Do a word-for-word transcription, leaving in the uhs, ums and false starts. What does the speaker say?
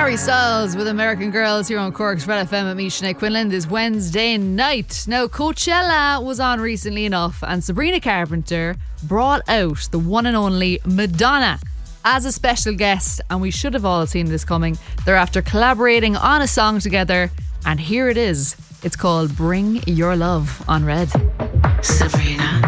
Harry Styles with American Girls here on Cork's Red F M at me, Sinead Quinlan, this Wednesday night. Now, Coachella was on recently enough, and Sabrina Carpenter brought out the one and only Madonna as a special guest, and we should have all seen this coming. They're after collaborating on a song together, and here it is. It's called Bring Your Love on Red. Sabrina